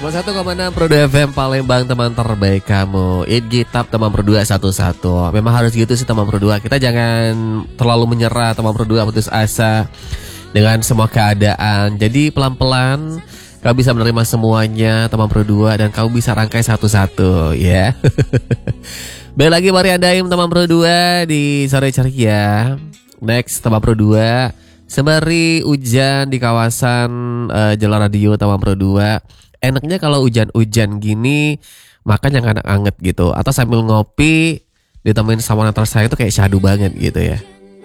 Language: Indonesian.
101,6 Pro 2 FM Palembang, teman terbaik kamu. Gitap teman Pro 2 satu-satu. Memang harus gitu sih teman Pro 2. Kita jangan terlalu menyerah teman Pro 2, putus asa dengan semua keadaan. Jadi pelan-pelan kau bisa menerima semuanya teman Pro 2, dan kau bisa rangkai satu-satu ya. Baik lagi Maria Daim teman Pro 2 di sore ceria. Next teman Pro 2, sembari hujan di kawasan Jalan Radio teman Pro 2. Enaknya kalau hujan-hujan gini makan yang anget-anget gitu, atau sambil ngopi ditemenin sama natar saya itu kayak syahdu banget gitu ya.